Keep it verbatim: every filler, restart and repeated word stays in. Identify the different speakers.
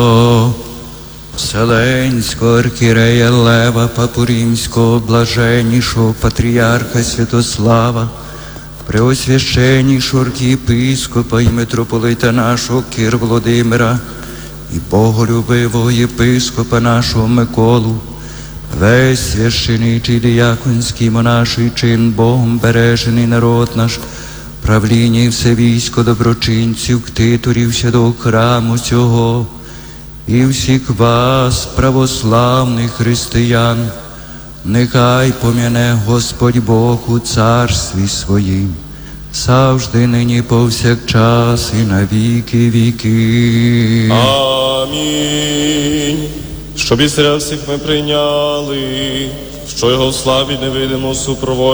Speaker 1: Вселенського архієрея Лева, Папу Римського, блаженнішого патріарха Святослава, преосвященнішого архієпископа і митрополита нашого Кир Володимира, і боголюбивого єпископа нашого Миколу, весь священичий діяконський монаший чин, Богом бережений народ наш, правління і все військо доброчинців, ктиторів святого храму цього, і всіх вас, православних християн, нехай пом'яне Господь Бог у царстві своїм, завжди, нині, повсякчас і на віки віки.
Speaker 2: Амінь. Щоб і всіх ми прийняли, що його в славі невидимо супроводжує.